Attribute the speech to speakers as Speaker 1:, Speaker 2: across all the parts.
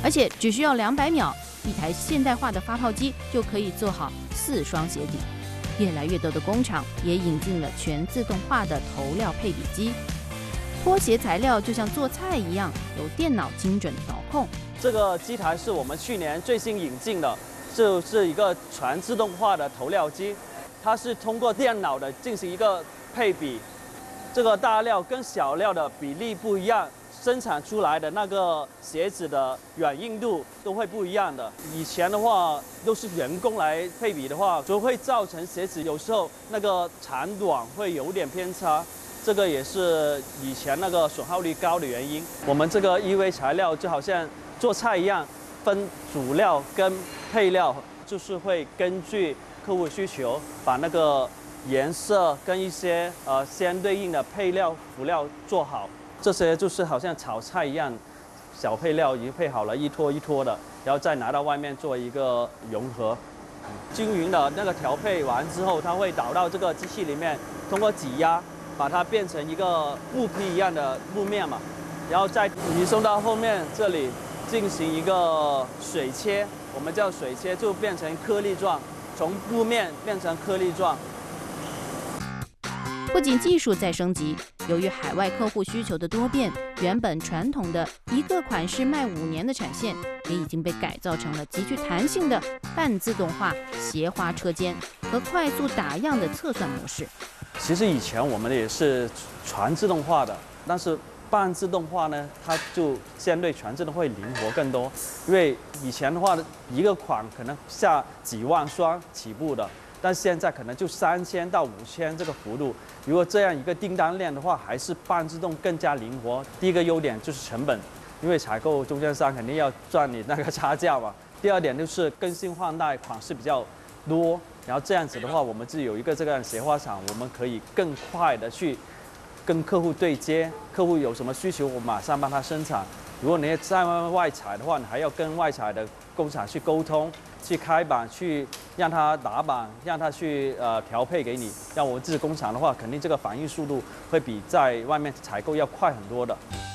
Speaker 1: 而且只需要200秒，一台现代化的发泡机就可以做好4双鞋底。越来越多的工厂也引进了全自动化的头料配比机，拖鞋材料就像做菜一样，由电脑精准调控。
Speaker 2: 这个机台是我们去年最新引进的，就是一个全自动化的头料机，它是通过电脑的进行一个配比，这个大料跟小料的比例不一样，生产出来的那个鞋子的软硬度都会不一样的。以前的话都是人工来配比的话，就会造成鞋子有时候那个长短会有点偏差，这个也是以前那个损耗率高的原因。我们这个 EV 材料就好像做菜一样，分主料跟配料，就是会根据客户需求把那个颜色跟一些相对应的配料辅料做好。这些就是好像炒菜一样，小配料已经配好了，一坨一坨的，然后再拿到外面做一个融合，均匀的那个调配完之后，它会导到这个机器里面，通过挤压把它变成一个布匹一样的布面嘛，然后再移送到后面这里进行一个水切，我们叫水切，就变成颗粒状，从布面变成颗粒状。
Speaker 1: 不仅技术在升级，由于海外客户需求的多变，原本传统的一个款式卖5年的产线，也已经被改造成了极具弹性的半自动化斜花车间和快速打样的测算模式。
Speaker 2: 其实以前我们也是全自动化的，但是半自动化呢，它就相对全自动会灵活更多。因为以前的话，一个款可能下几万双起步的。但现在可能就3000到5000这个幅度，如果这样一个订单量的话，还是半自动更加灵活。第一个优点就是成本，因为采购中间商肯定要赚你那个差价嘛。第二点就是更新换代款式比较多，然后这样子的话，我们自己有一个这个鞋花厂，我们可以更快的去跟客户对接，客户有什么需求，我马上帮他生产。如果你在外采的话，你还要跟外采的工厂去沟通。去开板，去让他打板，让他去调配给你。让我们自己工厂的话，肯定这个反应速度会比在外面采购要快很多的。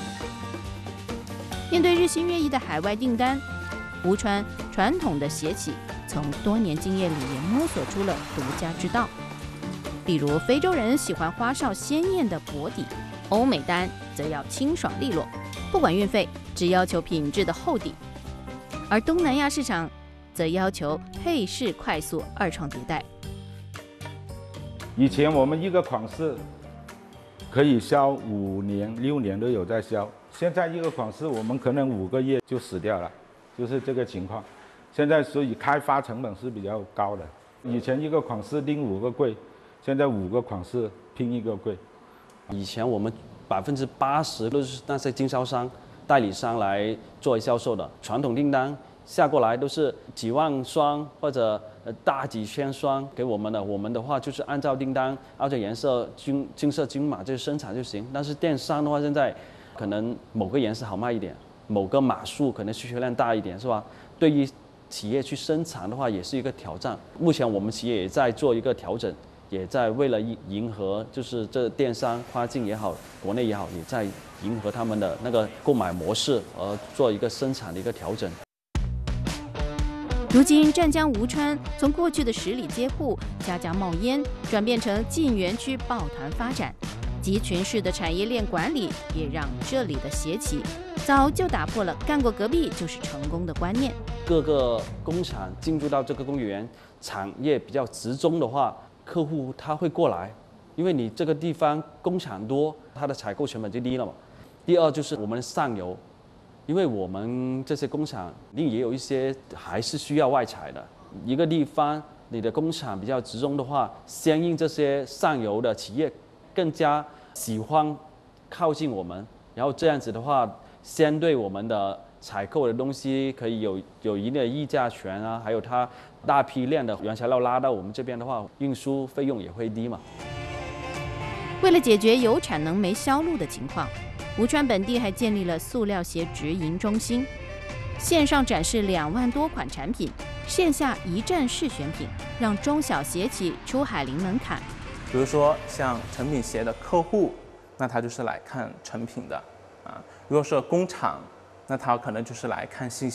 Speaker 1: 面对日新月异的海外订单，吴川传统的鞋企从多年经验里也摸索出了独家之道。比如非洲人喜欢花哨鲜艳的薄底，欧美单则要清爽利落，不管运费，只要求品质的厚底。而东南亚市场则要求配饰快速2创迭代。
Speaker 3: 以前我们一个款式可以销5年、6年都有在销，现在一个款式我们可能5个月就死掉了，就是这个情况。现在所以开发成本是比较高的。以前一个款式拎5个柜，现在5个款式拼1个柜。
Speaker 2: 以前我们80%都是那些经销商、代理商来做销售的，传统订单下过来都是几万双或者大几千双给我们的，我们的话就是按照订单、按照颜色均色均码就生产就行。但是电商的话，现在可能某个颜色好卖一点，某个码数可能需求量大一点，是吧？对于企业去生产的话，也是一个挑战。目前我们企业也在做一个调整，也在为了迎合，就是这电商跨境也好，国内也好，也在迎合他们的那个购买模式，而做一个生产的一个调整。
Speaker 1: 如今，湛江吴川从过去的10里街铺家家冒烟，转变成进园区抱团发展，集群式的产业链管理，也让这里的鞋企早就打破了干过隔壁就是成功的观念。
Speaker 2: 各个工厂进入到这个工业园，产业比较集中的话，客户他会过来，因为你这个地方工厂多，它的采购成本就低了嘛。第二就是我们的上游。因为我们这些工厂，也有一些还是需要外采的。一个地方你的工厂比较集中的话，相应这些上游的企业更加喜欢靠近我们，然后这样子的话，相对我们的采购的东西可以有一定的议价权啊，还有它大批量的原材料拉到我们这边的话，运输费用也会低嘛。
Speaker 1: 为了解决有产能没销路的情况，吴川本地还建立了塑料鞋直营中心，线上展示2万多款产品，线下一站式选品，让中小鞋企出海零门槛。
Speaker 4: 比如说像成品鞋的客户，那他就是来看成品的啊；如果是工厂，那他可能就是来看信息。